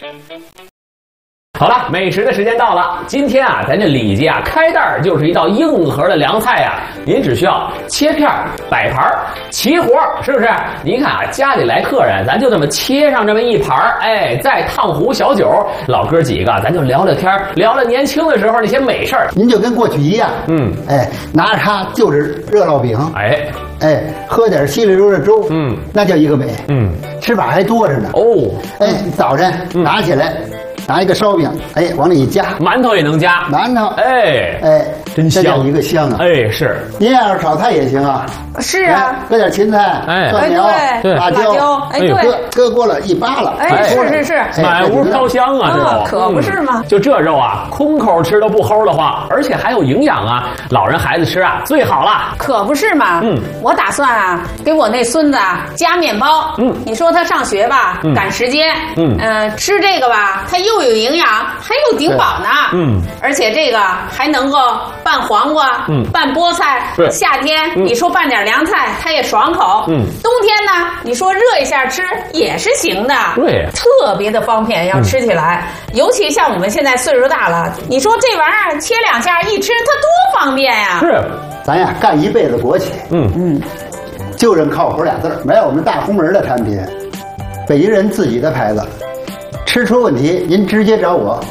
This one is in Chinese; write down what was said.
好了，美食的时间到了。今天啊，咱这里脊啊，开袋就是一道硬核的凉菜呀。您只需要切片、摆盘，齐活，是不是？您看啊，家里来客人，咱就这么切上这么一盘，哎，再烫壶小酒，老哥几个咱就聊聊天，聊聊年轻的时候那些美事儿。 您就跟过去一样，拿着它就是热烙饼，喝点稀里溜的粥，那叫一个美，吃法还多着呢。 哦， 早晨拿起来。拿一个烧饼，往里一夹， 馒头也能夹， 馒头， 真香， 这叫一个香啊！ 是。 您要是炒菜也行啊， 是啊， 搁点芹菜、蒜苗、辣椒，搁锅了一扒拉， 是， 满屋飘香啊，这肉可不是吗？ 就这肉啊，空口吃都不齁的慌，而且还有营养啊，老人孩子吃啊最好了。 可不是嘛，我打算啊给我那孙子啊加面包，你说他上学吧，赶时间，吃这个吧，他又有营养，还有顶饱呢，而且这个还能够拌黄瓜，拌菠菜，夏天你说拌点凉菜，它也爽口，冬天呢，你说热一下吃也是行的， 对， 特别的方便，要吃起来，尤其像我们现在岁数大了，你说这玩意儿切两下一吃，它多方便呀！ 是， 咱呀干一辈子国企，就认靠谱俩字儿，没有我们大红门的产品，北京人自己的牌子。吃出问题，您直接找我。